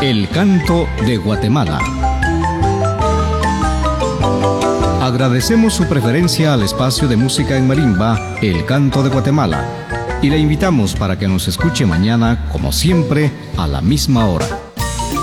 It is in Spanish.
El canto de Guatemala. Agradecemos su preferencia al espacio de música en marimba, El Canto de Guatemala, y le invitamos para que nos escuche mañana, como siempre, a la misma hora.